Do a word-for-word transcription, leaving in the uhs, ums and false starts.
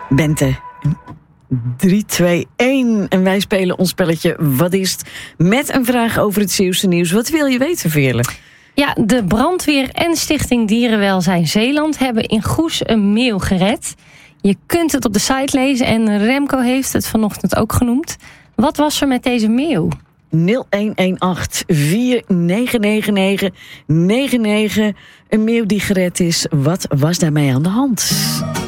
Bente. drie, twee, één. En wij spelen ons spelletje Wat is het? Met een vraag over het Zeeuwse nieuws. Wat wil je weten, Veerle? Ja, de brandweer en Stichting Dierenwelzijn Zeeland hebben in Goes een meeuw gered. Je kunt het op de site lezen en Remco heeft het vanochtend ook genoemd. Wat was er met deze meeuw? nul een een acht vier negen negen negen negen negen. Een meeuw die gered is. Wat was daarmee aan de hand?